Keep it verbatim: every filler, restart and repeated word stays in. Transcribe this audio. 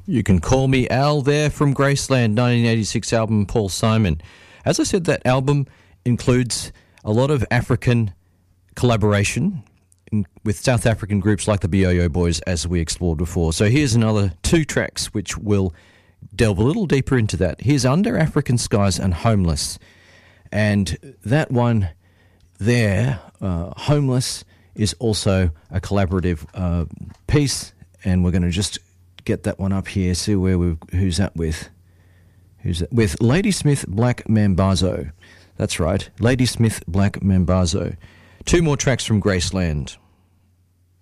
You Can Call Me Al there from Graceland, nineteen eighty-six album, Paul Simon. As I said, that album includes a lot of African collaboration in, with South African groups like the B O O Boys, as we explored before. So here's another two tracks which will delve a little deeper into that. Here's Under African Skies and Homeless. And that one there, uh, Homeless, is also a collaborative uh, piece, and we're going to just get that one up here, see where we who's that with. Who's that? With Ladysmith Black Mambazo. That's right, Ladysmith Black Mambazo. Two more tracks from Graceland.